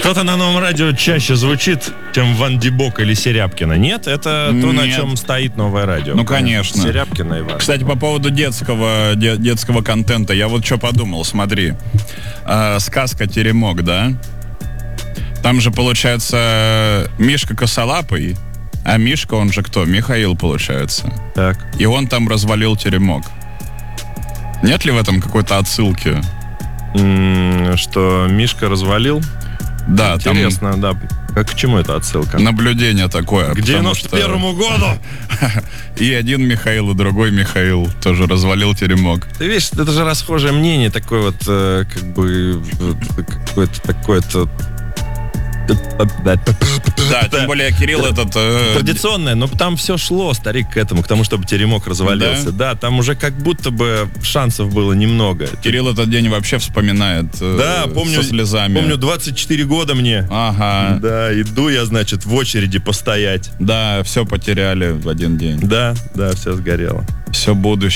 Кто-то на новом радио чаще звучит, чем Ван Дибок или Серябкина. Нет, это то, на чем стоит новое радио. Ну, конечно. Серябкина и Ван. Кстати, по поводу детского контента, я вот что подумал, смотри. Сказка «Теремок», да? Там же, получается, Мишка косолапый, а Мишка, он же кто? Михаил, получается. Так. И он там развалил теремок. Нет ли в этом какой-то отсылки? Что Мишка развалил? Да, интересно, да. К чему это отсылка? Наблюдение такое. К 91-му году! И один Михаил, и другой Михаил тоже развалил теремок. Ты видишь, это же расхожее мнение, такое вот, как бы, какое-то такое-то... Да, тем более Кирилл этот... Традиционное, но там все шло, старик, к этому, к тому, чтобы теремок развалился. Да, там уже как будто бы шансов было немного. Кирилл этот день вообще вспоминает со слезами. Помню, 24 года мне. Ага. Да, иду я, значит, в очереди постоять. Да, все потеряли в один день. Да, все сгорело. Все будущее.